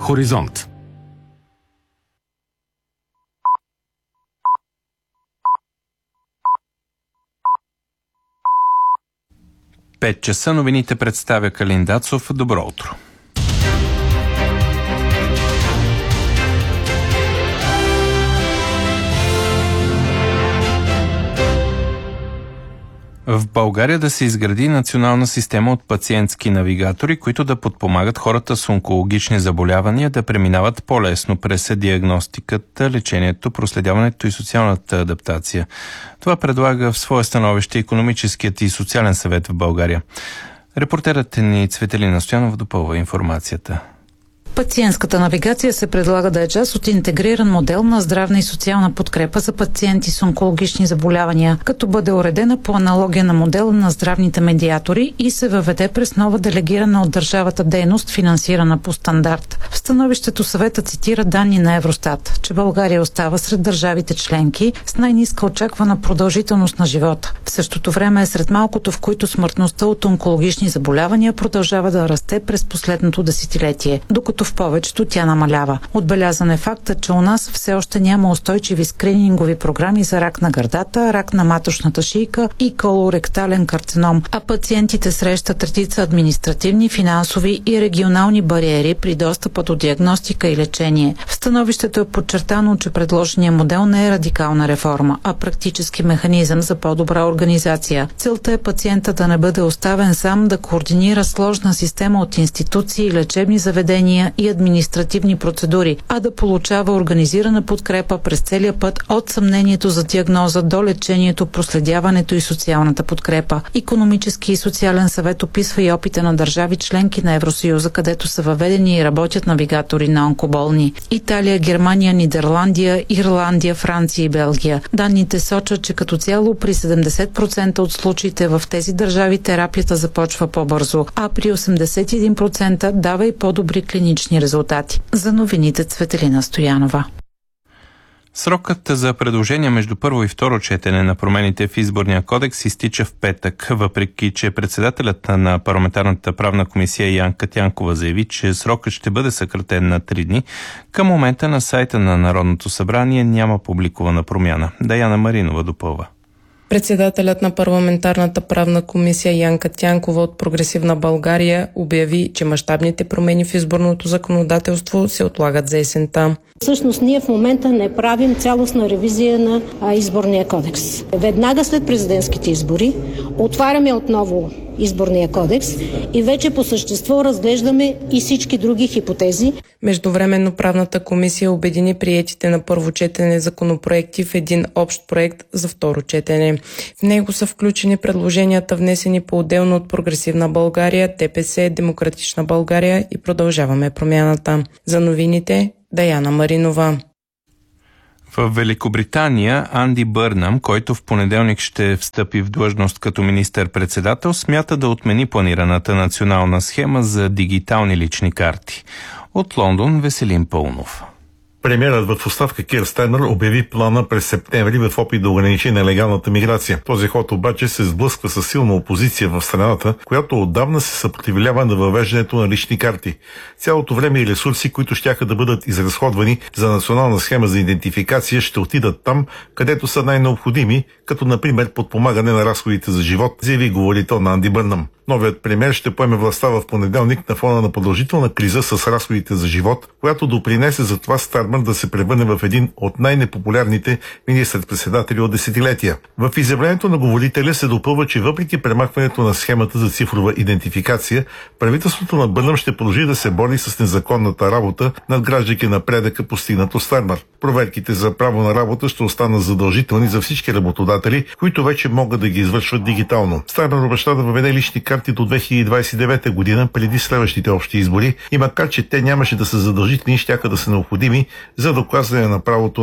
Хоризонт. Пет часа новините представя Калин Дацов. Добро утро. В България да се изгради национална система от пациентски навигатори, които да подпомагат хората с онкологични заболявания да преминават по-лесно през диагностиката, лечението, проследяването и социалната адаптация. Това предлага в свое становище Икономическият и социален съвет в България. Репортерът ни Цветелина Стоянова допълва информацията. Пациентската навигация се предлага да е част от интегриран модел на здравна и социална подкрепа за пациенти с онкологични заболявания, като бъде уредена по аналогия на модела на здравните медиатори и се въведе през нова делегирана от държавата дейност, финансирана по стандарт. В становището съвета цитира данни на Евростат, че България остава сред държавите членки с най-ниска очаквана продължителност на живота. В същото време е сред малкото, в които смъртността от онкологични заболявания продължава да расте през последното десетилетие, докато в повечето тя намалява. Отбелязан е фактът, че у нас все още няма устойчиви скринингови програми за рак на гърдата, рак на маточната шийка и колоректален карцином, а пациентите срещат редица административни, финансови и регионални бариери при достъпа до диагностика и лечение. В становището е подчертано, че предложеният модел не е радикална реформа, а практически механизъм за по-добра организация. Целта е пациента да не бъде оставен сам да координира сложна система от институции, лечебни заведения и административни процедури, а да получава организирана подкрепа през целия път от съмнението за диагноза до лечението, проследяването и социалната подкрепа. Икономически и социален съвет описва и опита на държави членки на Евросъюза, където са въведени и работят навигатори на онкоболни. Италия, Германия, Нидерландия, Ирландия, Франция и Белгия. Данните сочат, че като цяло при 70% от случаите в тези държави терапията започва по-бързо, а при 81% дава и по-добри клинични резултати. За новините Цветелина Стоянова. Срокът за предложения между първо и второ четене на промените в изборния кодекс изтича в петък, въпреки че председателят на парламентарната правна комисия Янка Тянкова заяви, че срокът ще бъде съкратен на 3 дни. Към момента на сайта на Народното събрание няма публикувана промяна. Даяна Маринова допълва. Председателят на парламентарната правна комисия Янка Тянкова от Прогресивна България обяви, че мащабните промени в изборното законодателство се отлагат за есента. Всъщност ние в момента не правим цялостна ревизия на изборния кодекс. Веднага след президентските избори отваряме отново изборния кодекс и вече по същество разглеждаме и всички други хипотези. Междувременно правната комисия обедини приетите на първо четене законопроекти в един общ проект за второ четене. В него са включени предложенията, внесени по-отделно от Прогресивна България, ДПС, Демократична България и Продължаваме промяната. За новините Даяна Маринова. В Великобритания Анди Бърнам, който в понеделник ще встъпи в длъжност като министър-председател, смята да отмени планираната национална схема за дигитални лични карти. От Лондон Веселин Пълнов. Премиерът в оставка Кир Стармер обяви плана през септември в опит да ограничи нелегалната миграция. Този ход обаче се сблъсква с силна опозиция в страната, която отдавна се съпротивлява на въвеждането на лични карти. Цялото време и ресурси, които щяха да бъдат изразходвани за национална схема за идентификация, ще отидат там, където са най-необходими, като например подпомагане на разходите за живот, заяви говорител на Анди Бърнам. Новият премиер ще поеме властта в понеделник на фона на продължителна криза с разходите за живот, която допринесе за това Стармер да се превърне в един от най-непопулярните министър-председатели от десетилетия. В изявлението на говорителя се допълва, че въпреки премахването на схемата за цифрова идентификация, правителството на Бърнам ще продължи да се бори с незаконната работа, надграждайки напредъка постигнат от Стармер. Проверките за право на работа ще останат задължителни за всички работодатели, които вече могат да ги извършват дигитално. Стармер обеща да въведе лични карти до 2029 година, преди следващите общи избори, и макар че те нямаше да са задължителни, щяха да са необходими за доказване на правото